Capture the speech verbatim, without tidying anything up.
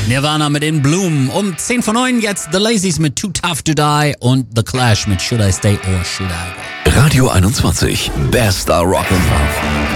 Nirvana mit In Bloom. Um zehn vor neun jetzt The Lazies mit Too Tough to Die und The Clash mit Should I Stay or Should I Go. Radio einundzwanzig, Best Star Rock and Pop.